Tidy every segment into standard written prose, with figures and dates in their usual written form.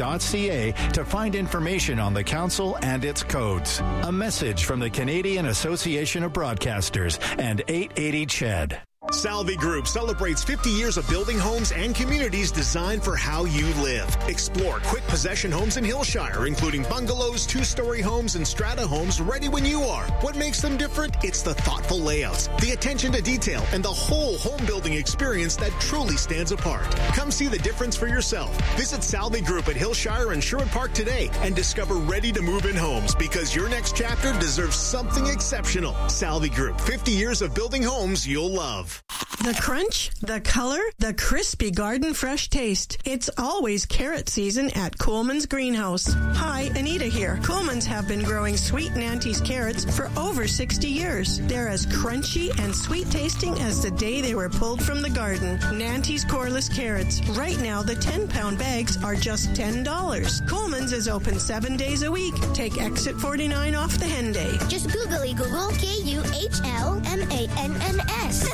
cbs.ca to find information on the council and its codes. A message from the Canadian Association of Broadcasters and 880 CHED. Salvi Group celebrates 50 years of building homes and communities designed for how you live. Explore quick possession homes in Hillshire, including bungalows, two-story homes, and strata homes ready when you are. What makes them different? It's the thoughtful layouts, the attention to detail, and the whole home building experience that truly stands apart. Come see the difference for yourself. Visit Salvi Group at Hillshire and Sherwood Park today and discover ready-to-move-in homes, because your next chapter deserves something exceptional. Salvi Group, 50 years of building homes you'll love. The crunch, the color, the crispy garden fresh taste. It's always carrot season at Coleman's Greenhouse. Hi, Anita here. Coleman's have been growing Sweet Nanty's carrots for over 60 years. They're as crunchy and sweet tasting as the day they were pulled from the garden. Nanty's Coreless Carrots. Right now, the 10-pound bags are just $10. Coleman's is open 7 days a week. Take Exit 49 off the Henday. Just googly Google KUHLMANNS.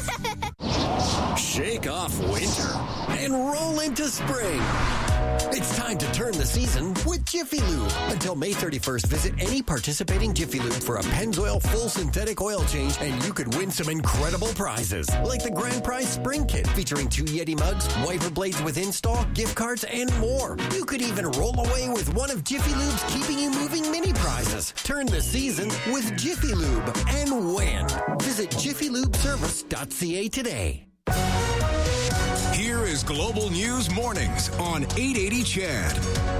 Shake off winter and roll into spring. It's time to turn the season with Jiffy Lube. Until May 31st, visit any participating Jiffy Lube for a Pennzoil full synthetic oil change, and you could win some incredible prizes, like the Grand Prize Spring Kit featuring 2 Yeti mugs, wiper blades with install, gift cards, and more. You could even roll away with one of Jiffy Lube's Keeping You Moving mini prizes. Turn the season with Jiffy Lube and win. Visit jiffylubeservice.ca today. Here is Global News Mornings on 880 CHED.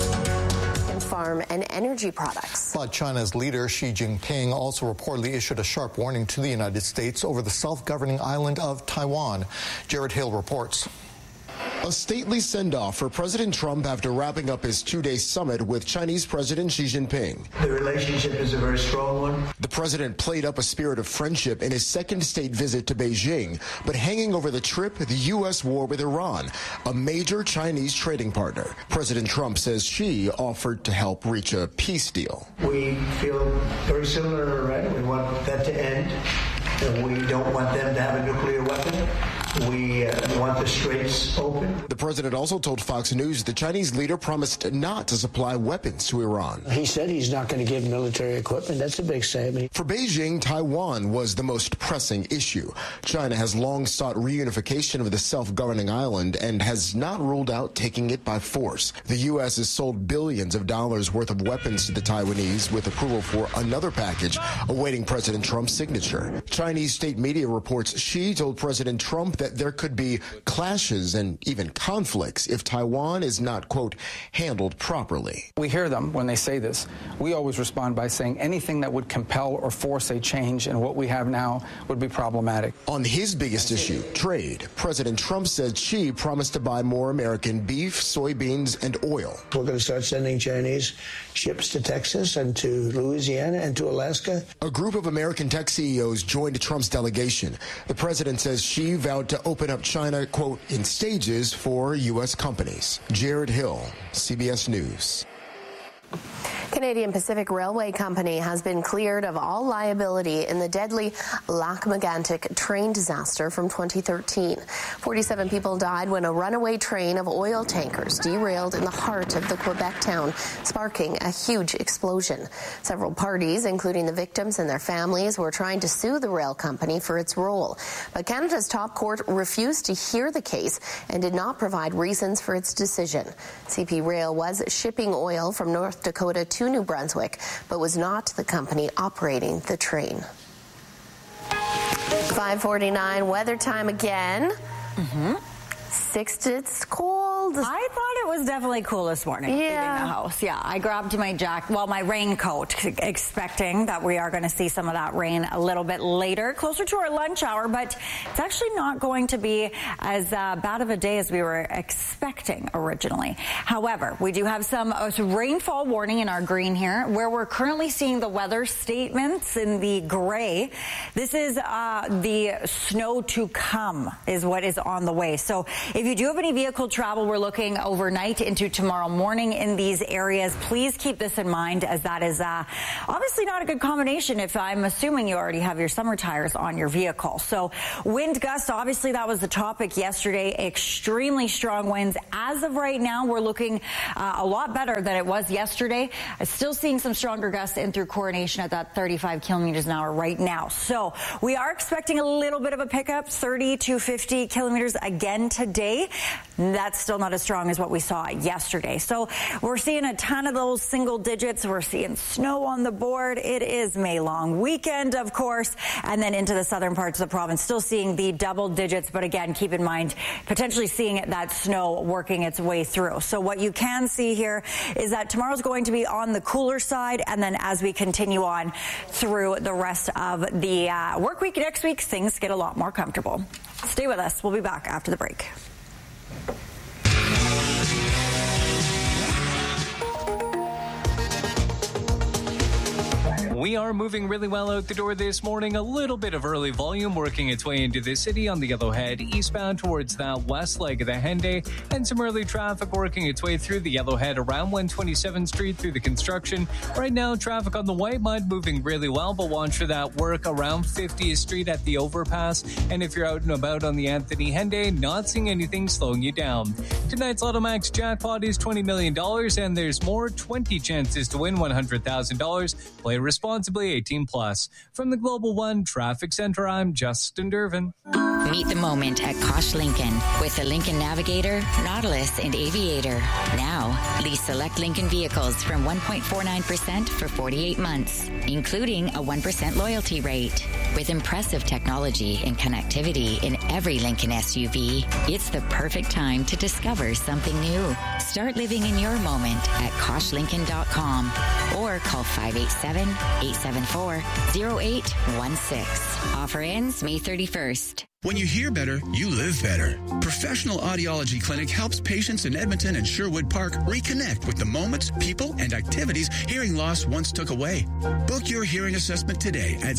Farm and energy products. But China's leader Xi Jinping also reportedly issued a sharp warning to the United States over the self-governing island of Taiwan. Jared Hill reports. A stately send-off for President Trump after wrapping up his 2-day summit with Chinese President Xi Jinping. The relationship is a very strong one. The president played up a spirit of friendship in his second state visit to Beijing, but hanging over the trip, the U.S. war with Iran, a major Chinese trading partner. President Trump says Xi offered to help reach a peace deal. We feel very similar to Iran. We want that to end. We don't want them to have a nuclear weapon. We want the straits open. The president also told Fox News the Chinese leader promised not to supply weapons to Iran. He said he's not going to give military equipment. That's a big statement. For Beijing, Taiwan was the most pressing issue. China has long sought reunification of the self-governing island and has not ruled out taking it by force. The U.S. has sold billions of dollars worth of weapons to the Taiwanese, with approval for another package awaiting President Trump's signature. Chinese state media reports Xi told President Trump that there could be clashes and even conflicts if Taiwan is not, quote, handled properly. We hear them when they say this. We always respond by saying anything that would compel or force a change in what we have now would be problematic. On his biggest issue, trade, President Trump said Xi promised to buy more American beef, soybeans, and oil. We're going to start sending Chinese ships to Texas and to Louisiana and to Alaska. A group of American tech CEOs joined Trump's delegation. The president says Xi vowed to open up China, quote, in stages for U.S. companies. Jared Hill, CBS News. Canadian Pacific Railway Company has been cleared of all liability in the deadly Lac-Mégantic train disaster from 2013. 47 people died when a runaway train of oil tankers derailed in the heart of the Quebec town, sparking a huge explosion. Several parties, including the victims and their families, were trying to sue the rail company for its role. But Canada's top court refused to hear the case and did not provide reasons for its decision. CP Rail was shipping oil from North Dakota to New Brunswick, but was not the company operating the train. 5:49 weather time again. It's cold. I thought it was definitely cool this morning leaving the house. Yeah, I grabbed my my raincoat, expecting that we are going to see some of that rain a little bit later, closer to our lunch hour, but it's actually not going to be as bad of a day as we were expecting originally. However, we do have some rainfall warning in our green here, where we're currently seeing the weather statements in the gray. This is the snow to come is what is on the way. So if you do have any vehicle travel, we're we're looking overnight into tomorrow morning in these areas. Please keep this in mind, as that is obviously not a good combination if I'm assuming you already have your summer tires on your vehicle. So wind gusts, obviously that was the topic yesterday. Extremely strong winds. As of right now, we're looking a lot better than it was yesterday. Still seeing some stronger gusts in through Coronation at that 35 kilometers an hour right now. So we are expecting a little bit of a pickup, 30 to 50 kilometers again today. That's still not as strong as what we saw yesterday. So we're seeing a ton of those single digits. We're seeing snow on the board. It is May long weekend, of course, and then into the southern parts of the province, still seeing the double digits. But again, keep in mind, potentially seeing that snow working its way through. So what you can see here is that tomorrow's going to be on the cooler side. And then as we continue on through the rest of the work week next week, things get a lot more comfortable. Stay with us. We'll be back after the break. We are moving really well out the door this morning. A little bit of early volume working its way into the city on the Yellowhead eastbound towards that west leg of the Henday, and some early traffic working its way through the Yellowhead around 127th Street through the construction. Right now, traffic on the White Mud moving really well, but watch for that work around 50th Street at the overpass. And if you're out and about on the Anthony Henday, not seeing anything slowing you down. Tonight's Lotto Max jackpot is $20 million, and there's more 20 chances to win $100,000. Play responsibly, 18 plus. From the Global One Traffic Center, I'm Justin Dervin. Meet the moment at Kosh Lincoln with the Lincoln Navigator, Nautilus, and Aviator. Now, lease select Lincoln vehicles from 1.49% for 48 months, including a 1% loyalty rate. With impressive technology and connectivity in every Lincoln SUV, it's the perfect time to discover something new. Start living in your moment at KoshLincoln.com or call 587-874-0816. Offer ends May 31st. When you hear better, you live better. Professional Audiology Clinic helps patients in Edmonton and Sherwood Park reconnect with the moments, people, and activities hearing loss once took away. Book your hearing assessment today at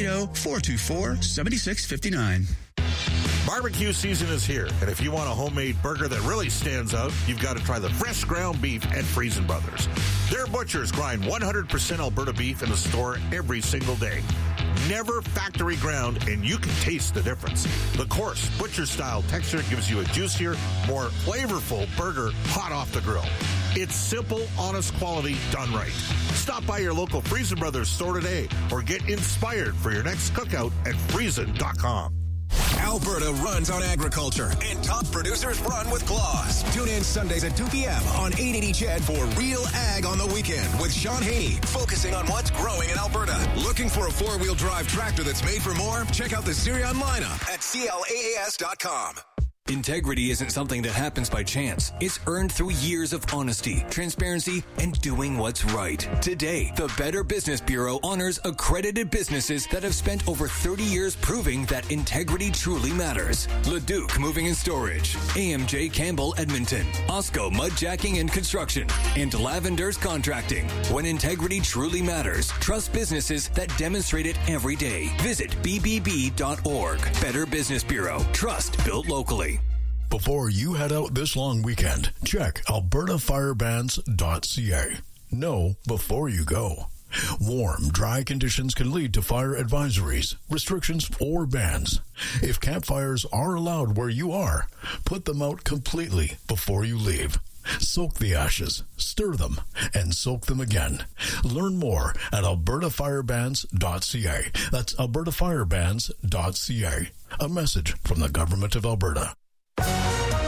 780-424-7659. Barbecue season is here, and if you want a homemade burger that really stands out, you've got to try the fresh ground beef at Friesen Brothers. Their butchers grind 100% Alberta beef in the store every single day. Never factory ground, and you can taste the difference. The coarse, butcher-style texture gives you a juicier, more flavorful burger hot off the grill. It's simple, honest quality done right. Stop by your local Friesen Brothers store today or get inspired for your next cookout at Friesen.com. Alberta runs on agriculture, and top producers run with Claws. Tune in Sundays at 2 p.m. on 880 CHED for Real Ag on the Weekend with Sean Haney, focusing on what's growing in Alberta. Looking for a four-wheel drive tractor that's made for more? Check out the Sirion lineup at CLAAS.com. Integrity isn't something that happens by chance. It's earned through years of honesty, transparency, and doing what's right. Today, the Better Business Bureau honors accredited businesses that have spent over 30 years proving that integrity truly matters. Leduc Moving and Storage, AMJ Campbell Edmonton, Osco Mudjacking and Construction, and Lavender's Contracting. When integrity truly matters, trust businesses that demonstrate it every day. Visit bbb.org. Better Business Bureau. Trust built locally. Before you head out this long weekend, check albertafirebans.ca. Know before you go. Warm, dry conditions can lead to fire advisories, restrictions, or bans. If campfires are allowed where you are, put them out completely before you leave. Soak the ashes, stir them, and soak them again. Learn more at albertafirebans.ca. That's albertafirebans.ca. A message from the Government of Alberta.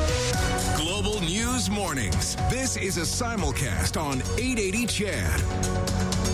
Global News Mornings. This is a simulcast on 880 CHED.